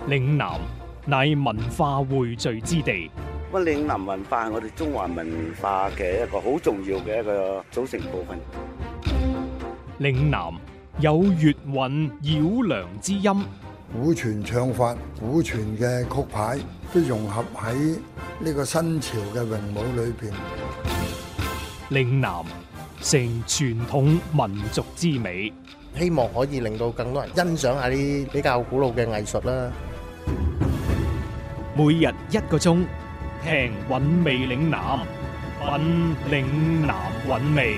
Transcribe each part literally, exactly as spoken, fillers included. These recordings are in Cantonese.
嶺南乃文化匯聚之地， 乜嶺南文化係我哋中華文化嘅一個好重要嘅一個組成部分。 嶺南有粵韻繞梁之音， 古傳唱法、古傳嘅曲牌都融合喺呢個新潮嘅詠舞裏邊。 嶺南成傳統民族之美， 希望可以令到更多人欣賞下啲比較古老嘅藝術啦。 每日一個鐘，聽韻味嶺南，品嶺南韻味。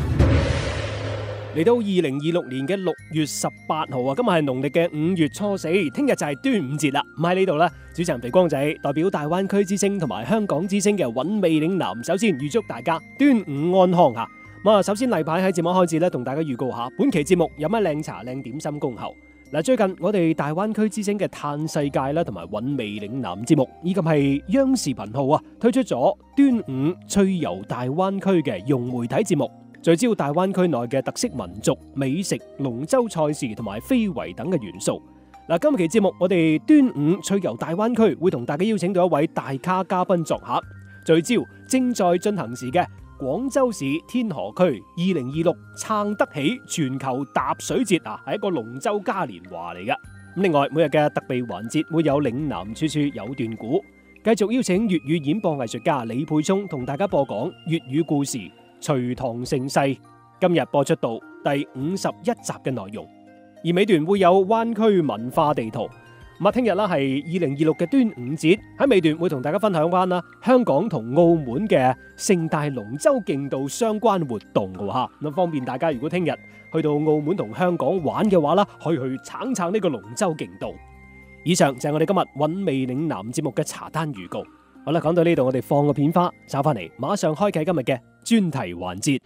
嚟到二零二六年嘅六月十八號啊，今日係農曆嘅五月初四，聽日就係端午節啦。咁喺呢度呢，主持人肥光仔代表大灣區之聲同埋香港之聲嘅韻味嶺南，首先預祝大家端午安康吓。咁啊，首先例牌喺節目開始呢，同大家預告下本期節目有乜靚茶靚點心恭候。嗱，最近我哋大灣區之聲嘅嘆世界啦，同埋韻味嶺南節目，以及係央視頻號啊，推出咗端午趣遊大灣區嘅融媒體節目，聚焦大灣區內嘅特色民族美食、龍舟賽事同埋非遺等嘅元素。嗱，今期節目我哋端午趣遊大灣區會同大家邀請到一位大咖嘉賓作客，聚焦正在進行時嘅廣州市天河區二零二六撐得起全球踏水節啊，係一個龍舟嘉年華嚟噶。咁另外每日嘅特備環節會有嶺南處處有段古，繼續邀請粵語演播藝術家李沛聰同大家播講粵語故事《隋唐盛世》，今日播出到第五十一集嘅內容。而尾段會有灣區文化地圖。咁啊，聽日啦係二零二六嘅端午節，喺尾段會同大家分享翻啦香港同澳門嘅盛大龍舟競渡相關活動嘅吓，咁方便大家如果聽日去到澳門同香港玩嘅話啦，可以去撐撐呢個龍舟競渡。以上就係我哋今日韻味嶺南節目嘅茶單預告。好啦，講到呢度我哋放個片花，找翻嚟馬上開啟今日嘅專題環節。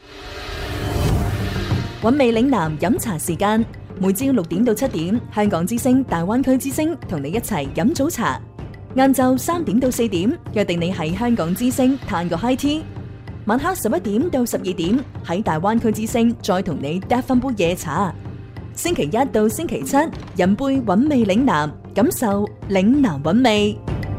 韻味嶺南飲茶時間。每朝六點到七點，香港之聲、大灣區之聲同你一齊飲早茶。晏晝三點到四點，約定你喺香港之聲嘆個 high tea。晚黑十一點到十二點，喺大灣區之聲再同你嗒翻杯夜茶。星期一到星期七，飲杯韻味嶺南，感受嶺南韻味。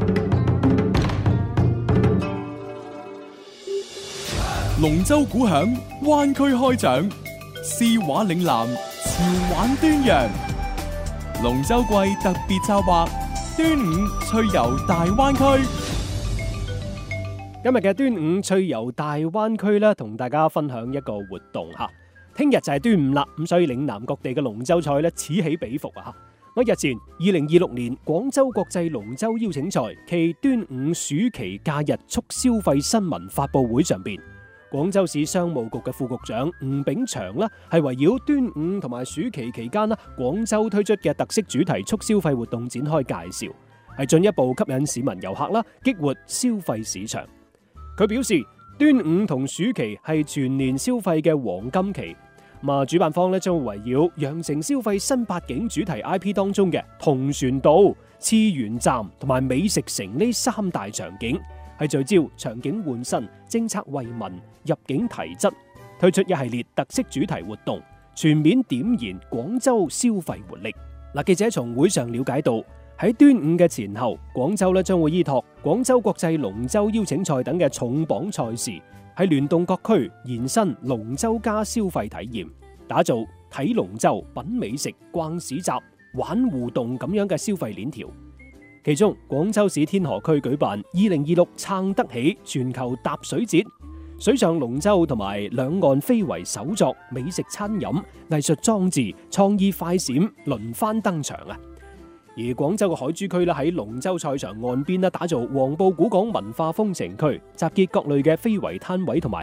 龍舟鼓響，灣區開獎，詩畫嶺南。潮玩端陽，龍舟季特別策劃，端午趣遊大灣區。 今日嘅端午趣遊大灣區咧，同大家分享一個活動吓。聽日就係端午啦，咁所以嶺南各地嘅龍舟賽咧此起彼伏啊！我日前二零二六年廣州國際龍舟邀請賽暨端午暑期假日促消費新聞發佈會上邊，廣州市商務局嘅副局長吳炳祥啦，係圍繞端午同埋暑期期間啦，廣州推出嘅特色主題促消費活動展開介紹，係進一步吸引市民遊客啦，激活消費市場。佢表示，端午同暑期係全年消費嘅黃金期，咁啊，主辦方咧將會圍繞羊城消費新八景主題 I P 當中嘅同船渡、次元站同埋美食城呢三大場景，係聚焦場景換新、政策惠民、入境提質，推出一系列特色主題活動，全面點燃廣州消費活力。嗱，記者從會上了解到，喺端午嘅前後，廣州咧將會依託廣州國際龍舟邀請賽等嘅重磅賽事，喺聯動各區延伸龍舟加消費體驗，打造睇龍舟、品美食、逛市集、玩互動咁樣嘅消費鏈條。其中，廣州市天河區舉辦二零二六撐得起全球踏水節，水上龍舟同埋兩岸非遺手作、美食餐飲、藝術裝置、創意快閃輪番登場啊！而廣州嘅海珠區咧喺龍舟賽場岸邊咧打造黃埔古港文化風情區，集結各類嘅非遺攤位同埋